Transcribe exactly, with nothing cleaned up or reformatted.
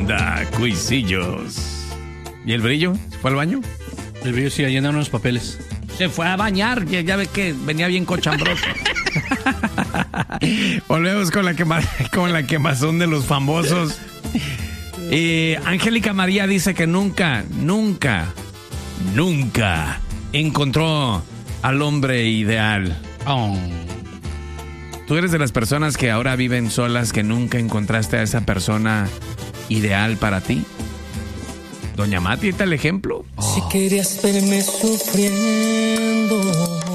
Anda, cuisillos. ¿Y el brillo? ¿Se fue al baño? El brillo sí, a llenar unos papeles. Se fue a bañar, ya, ya ve que venía bien cochambroso. Volvemos con la, quema, con la quemazón de los famosos. Y Angélica María dice que nunca, nunca, nunca encontró al hombre ideal. Oh. ¿Tú eres de las personas que ahora viven solas, que nunca encontraste a esa persona ideal para ti? Doña Mati, ¿está el ejemplo? Si querías verme sufriendo,